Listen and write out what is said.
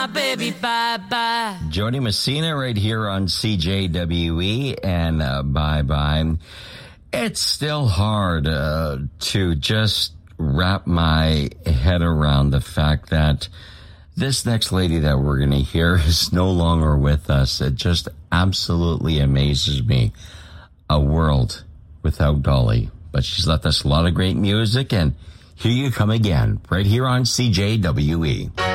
baby bye-bye. Jody Messina right here on CJWE and bye-bye. It's still hard to just wrap my head around the fact that this next lady that we're going to hear is no longer with us. It just absolutely amazes me. A world without Dolly. But she's left us a lot of great music, and here you come again, right here on CJWE.